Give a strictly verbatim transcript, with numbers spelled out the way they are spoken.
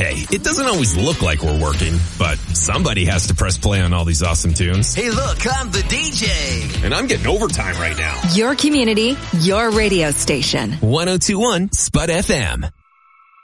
Hey, it doesn't always look like we're working, but somebody has to press play on all these awesome tunes. Hey, look, I'm the D J. And I'm getting overtime right now. Your community, your radio station. one oh two point one Spud F M.